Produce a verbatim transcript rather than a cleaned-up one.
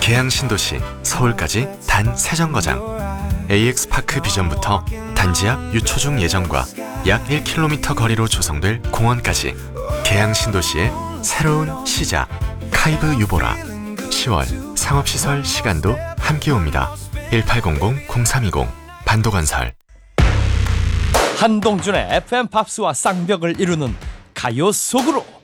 계양 신도시 서울까지 단 세 정거장. 에이엑스파크 비전부터 단지 앞 유초중 예정과 약 일 킬로미터 거리로 조성될 공원까지 계양 신도시의 새로운 시작. 카이브 유보라. 시월 상업시설 시간도 함께 옵니다. 일팔공공 공삼이공 반도건설. 한동준의 에프엠 팝스와 쌍벽을 이루는 가요 속으로